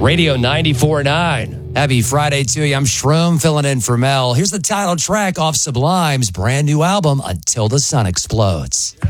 Radio 94.9. Happy Friday to you. I'm Shroom filling in for Mel. Here's the title track off Sublime's brand new album, Until the Sun Explodes.